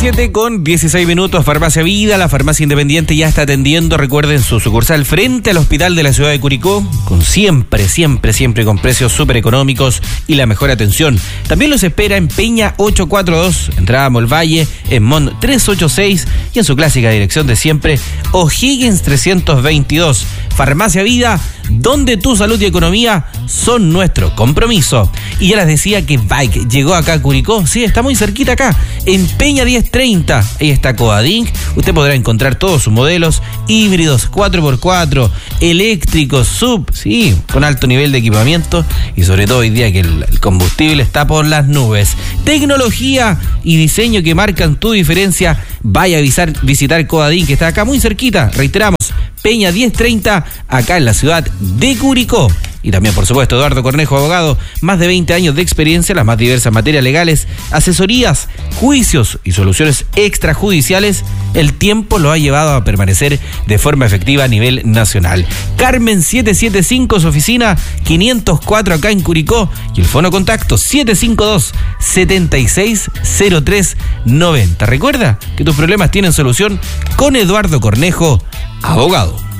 7:16. Farmacia Vida, la farmacia independiente, ya está atendiendo, recuerden, su sucursal frente al hospital de la ciudad de Curicó, con siempre con precios súper económicos y la mejor atención. También los espera en Peña 842, entrada a Molvalle, en Mon 386 y en su clásica dirección de siempre, O'Higgins 322. Farmacia Vida, donde tu salud y economía son nuestro compromiso. Y ya les decía que Bike llegó acá a Curicó, sí, está muy cerquita acá, en Peña 1030, ahí está Coadink. Usted podrá encontrar todos sus modelos híbridos, 4x4, eléctricos, sub, sí, con alto nivel de equipamiento y sobre todo hoy día que el combustible está por las nubes. Tecnología y diseño que marcan tu diferencia. Vaya a visitar Coadink, que está acá muy cerquita, reiteramos, Peña 1030, acá en la ciudad de Curicó. Y también, por supuesto, Eduardo Cornejo, abogado, más de 20 años de experiencia en las más diversas materias legales, asesorías, juicios y soluciones extrajudiciales. El tiempo lo ha llevado a permanecer de forma efectiva a nivel nacional. Carmen 775, su oficina 504 acá en Curicó, y el fono contacto 752-760390. Recuerda que tus problemas tienen solución con Eduardo Cornejo, abogado.